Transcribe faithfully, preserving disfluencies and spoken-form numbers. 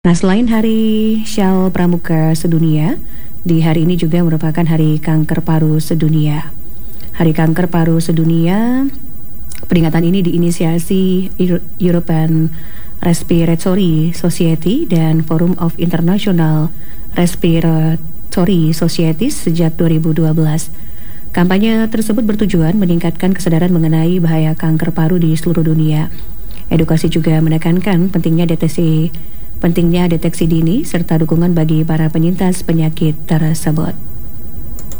Nah, selain Hari Syal Pramuka Sedunia, di hari ini juga merupakan Hari Kanker Paru Sedunia. Hari Kanker Paru Sedunia, peringatan ini diinisiasi European Respiratory Society dan Forum of International Respiratory Societies sejak dua ribu dua belas. Kampanye tersebut bertujuan meningkatkan kesadaran mengenai bahaya kanker paru di seluruh dunia. Edukasi juga menekankan pentingnya deteksi pentingnya deteksi dini serta dukungan bagi para penyintas penyakit tersebut.